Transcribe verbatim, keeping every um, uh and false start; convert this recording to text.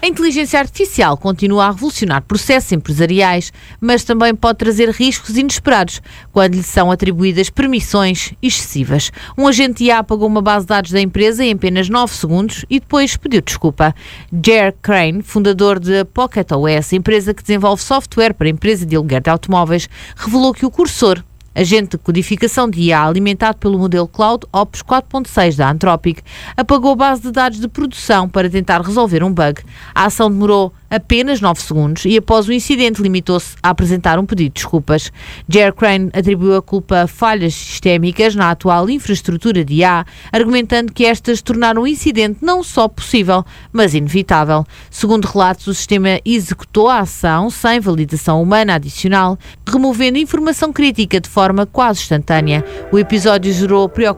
A inteligência artificial continua a revolucionar processos empresariais, mas também pode trazer riscos inesperados quando lhe são atribuídas permissões excessivas. Um agente I A apagou uma base de dados da empresa em apenas nove segundos e depois pediu desculpa. Jer Crane, fundador de Pocket O S, empresa que desenvolve software para a empresa de aluguer de automóveis, revelou que o Cursor, agente de codificação de I A alimentado pelo modelo Cloud Ops quatro ponto seis da Anthropic, apagou a base de dados de produção para tentar resolver um bug. A ação demorou apenas nove segundos e, após o incidente, limitou-se a apresentar um pedido de desculpas. Jer Crane atribuiu a culpa a falhas sistémicas na atual infraestrutura de I A, argumentando que estas tornaram o incidente não só possível, mas inevitável. Segundo relatos, o sistema executou a ação sem validação humana adicional, removendo informação crítica de forma quase instantânea. O episódio gerou preocupação